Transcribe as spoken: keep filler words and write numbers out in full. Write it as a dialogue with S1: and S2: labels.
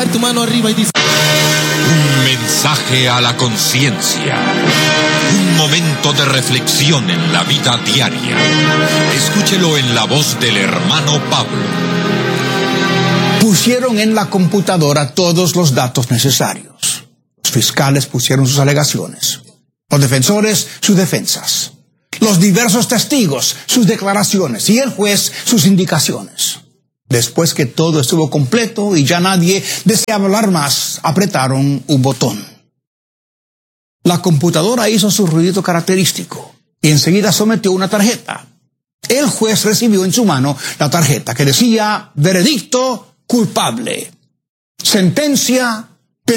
S1: poner tu mano arriba y dice...
S2: Un mensaje a la conciencia. Un momento de reflexión en la vida diaria. Escúchelo en la voz del hermano Pablo.
S3: Pusieron en la computadora todos los datos necesarios. Los fiscales pusieron sus alegaciones. Los defensores, sus defensas. Los diversos testigos, sus declaraciones. Y el juez, sus indicaciones. Después que todo estuvo completo y ya nadie deseaba hablar más, apretaron un botón. La computadora hizo su ruido característico y enseguida sometió una tarjeta. El juez recibió en su mano la tarjeta que decía veredicto culpable, sentencia